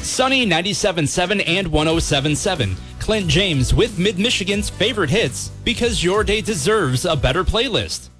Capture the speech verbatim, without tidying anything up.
Sunny ninety-seven point seven and one oh seven point seven. Clint James with Mid-Michigan's favorite hits, because your day deserves a better playlist.